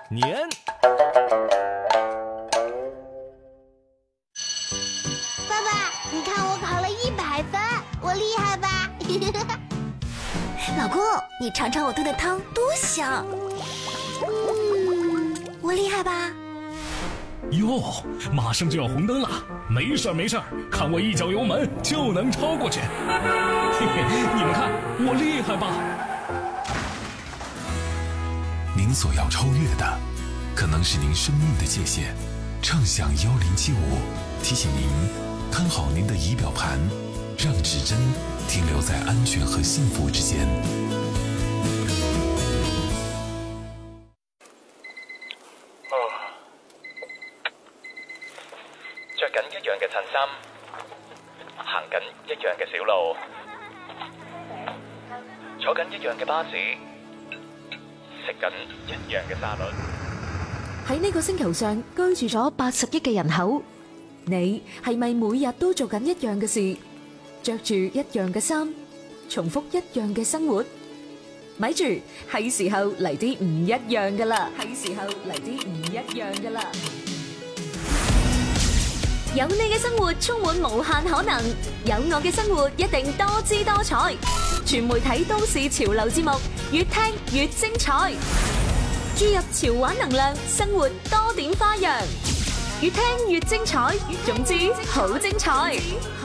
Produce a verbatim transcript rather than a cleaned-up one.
年。 爸爸，你看我考了一百分，我厉害吧？ 老公，你尝尝我炖的汤，多香！嗯，我厉害吧？ 哟，马上就要红灯了，没事没事，看我一脚油门就能超过去。嘿嘿，你们看我厉害吧？ 您所要超越的，可能是您生命的界限。畅享幺零七五提醒您，看好您的仪表盘，让指针停留在安全和幸福之间。 着緊一樣嘅襯衫，行緊一樣嘅小路，坐緊一樣嘅巴士，食緊一樣嘅沙律。 喺呢個星球上居住咗八十億嘅人口，你係咪每日都做緊一樣嘅事，着住一樣嘅衫，重複一樣嘅生活？咪住，係時候嚟啲唔一樣噶啦！係時候嚟啲唔一樣噶啦！ 有你嘅生活充滿無限可能，有我嘅生活一定多姿多彩。全媒體都市潮流節目，越聽越精彩。注入潮玩能量，生活多點花樣，越聽越精彩。總之好精彩，